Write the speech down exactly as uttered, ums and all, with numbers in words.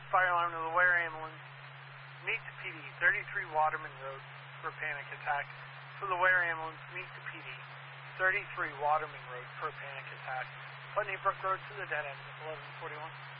Fire alarm to the Ware ambulance. Meet the P D, thirty-three Waterman Road for a panic attack. For the Ware ambulance, meet the P D, thirty-three Waterman Road for a panic attack. Putney Brook Road to the dead end, eleven forty-one.